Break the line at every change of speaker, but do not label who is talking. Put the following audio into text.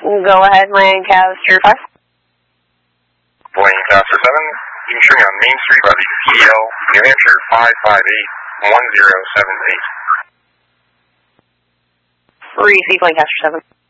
Go ahead, Lancaster 5.
Lancaster 7, you can show me on Main Street by the PDL, New Hampshire 558-1078.
Receive Lancaster 7.